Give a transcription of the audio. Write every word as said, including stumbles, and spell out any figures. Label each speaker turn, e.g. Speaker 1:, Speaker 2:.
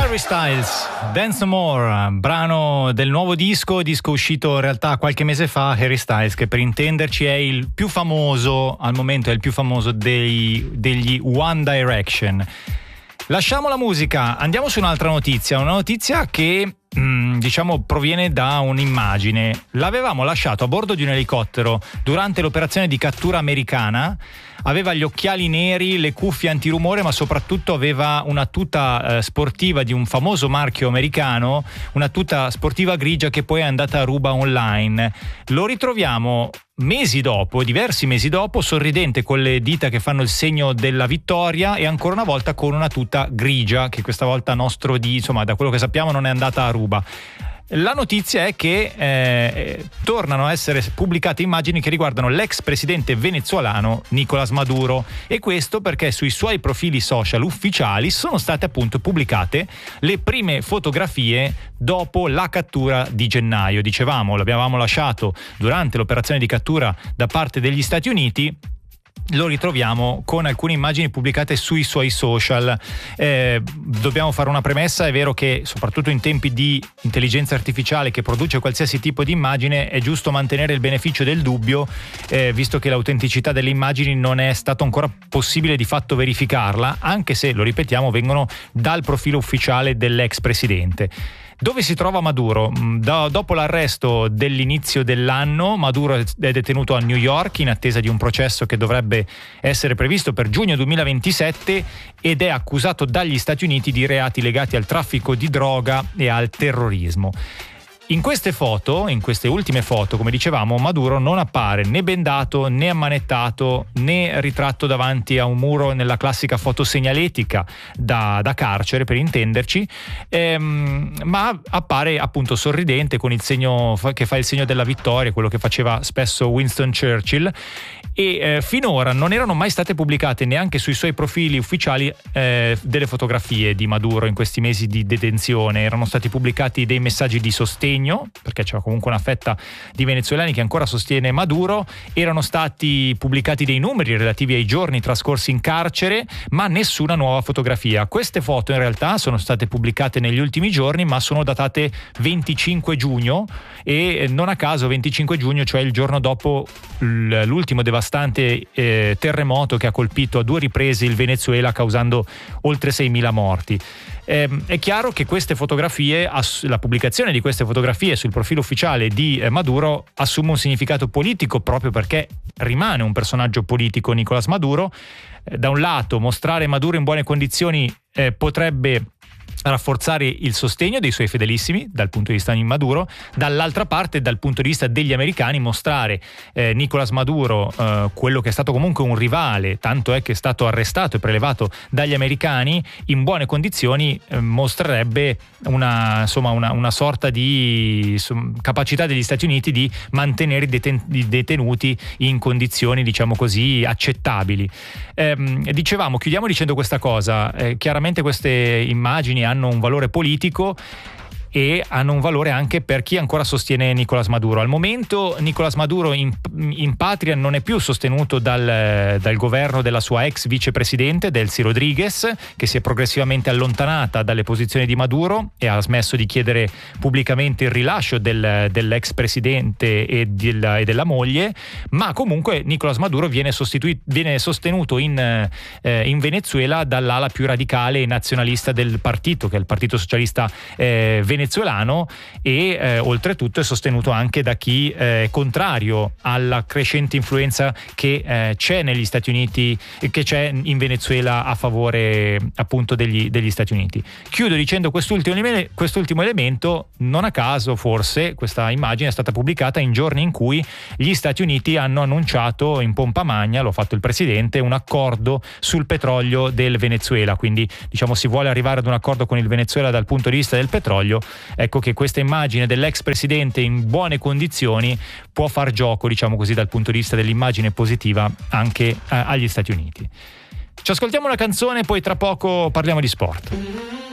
Speaker 1: Harry Styles, Dance No More, brano del nuovo disco, disco uscito in realtà qualche mese fa. Harry Styles, che per intenderci è il più famoso, al momento è il più famoso dei, degli One Direction. Lasciamo la musica, andiamo su un'altra notizia, una notizia che mh, diciamo proviene da un'immagine. L'avevamo lasciato a bordo di un elicottero durante l'operazione di cattura americana. Aveva gli occhiali neri, le cuffie antirumore, ma soprattutto aveva una tuta eh, sportiva di un famoso marchio americano, una tuta sportiva grigia che poi è andata a ruba online. Lo ritroviamo mesi dopo, diversi mesi dopo, sorridente con le dita che fanno il segno della vittoria e ancora una volta con una tuta grigia che questa volta nostro di, insomma, da quello che sappiamo non è andata a ruba. La notizia è che eh, tornano a essere pubblicate immagini che riguardano l'ex presidente venezuelano Nicolás Maduro, e questo perché sui suoi profili social ufficiali sono state appunto pubblicate le prime fotografie dopo la cattura di gennaio. Dicevamo, l'abbiamo lasciato durante l'operazione di cattura da parte degli Stati Uniti. Lo ritroviamo con alcune immagini pubblicate sui suoi social. Eh, dobbiamo fare una premessa: è vero che soprattutto in tempi di intelligenza artificiale che produce qualsiasi tipo di immagine è giusto mantenere il beneficio del dubbio, eh, visto che l'autenticità delle immagini non è stato ancora possibile di fatto verificarla, anche se, lo ripetiamo, vengono dal profilo ufficiale dell'ex presidente. Dove si trova Maduro? Da, dopo l'arresto dell'inizio dell'anno, Maduro è detenuto a New York in attesa di un processo che dovrebbe essere previsto per giugno duemilaventisette ed è accusato dagli Stati Uniti di reati legati al traffico di droga e al terrorismo. In queste foto, in queste ultime foto, come dicevamo, Maduro non appare né bendato, né ammanettato, né ritratto davanti a un muro nella classica foto segnaletica da, da carcere, per intenderci, ehm, ma appare appunto sorridente con il segno che fa il segno della vittoria, quello che faceva spesso Winston Churchill, e eh, finora non erano mai state pubblicate neanche sui suoi profili ufficiali eh, delle fotografie di Maduro in questi mesi di detenzione. Erano stati pubblicati dei messaggi di sostegno, perché c'è comunque una fetta di venezuelani che ancora sostiene Maduro. Erano stati pubblicati dei numeri relativi ai giorni trascorsi in carcere, ma nessuna nuova fotografia. Queste foto in realtà sono state pubblicate negli ultimi giorni, ma sono datate venticinque giugno, e non a caso venticinque giugno, cioè il giorno dopo l'ultimo devastante eh, terremoto che ha colpito a due riprese il Venezuela, causando oltre seimila morti. Eh, è chiaro che queste fotografie, la pubblicazione di queste fotografie sul profilo ufficiale di eh, Maduro assume un significato politico, proprio perché rimane un personaggio politico Nicolás Maduro. Eh, da un lato, mostrare Maduro in buone condizioni eh, potrebbe rafforzare il sostegno dei suoi fedelissimi dal punto di vista di Maduro, dall'altra parte, dal punto di vista degli americani, mostrare eh, Nicolás Maduro, eh, quello che è stato comunque un rivale, tanto è che è stato arrestato e prelevato dagli americani, in buone condizioni, eh, mostrerebbe una, insomma, una, una sorta di insomma, capacità degli Stati Uniti di mantenere i, deten- i detenuti in condizioni, diciamo così, accettabili. Eh, dicevamo, chiudiamo dicendo questa cosa: eh, chiaramente queste immagini hanno un valore politico e hanno un valore anche per chi ancora sostiene Nicolás Maduro. Al momento Nicolás Maduro in, in patria non è più sostenuto dal, dal governo della sua ex vicepresidente Delcy Rodríguez, che si è progressivamente allontanata dalle posizioni di Maduro e ha smesso di chiedere pubblicamente il rilascio del, dell'ex presidente e, del, e della moglie, ma comunque Nicolás Maduro viene, sostituito, viene sostenuto in, eh, in Venezuela dall'ala più radicale e nazionalista del partito, che è il Partito Socialista eh, venezuelano, e eh, oltretutto è sostenuto anche da chi è eh, contrario alla crescente influenza che eh, c'è negli Stati Uniti e che c'è in Venezuela a favore appunto degli, degli Stati Uniti. Chiudo dicendo quest'ultimo, quest'ultimo elemento: non a caso forse questa immagine è stata pubblicata in giorni in cui gli Stati Uniti hanno annunciato in pompa magna, lo ha fatto il presidente, un accordo sul petrolio del Venezuela, quindi diciamo si vuole arrivare ad un accordo con il Venezuela dal punto di vista del petrolio. Ecco che questa immagine dell'ex presidente in buone condizioni può far gioco, diciamo così, dal punto di vista dell'immagine positiva anche eh, agli Stati Uniti. Ci ascoltiamo una canzone, poi tra poco parliamo di sport.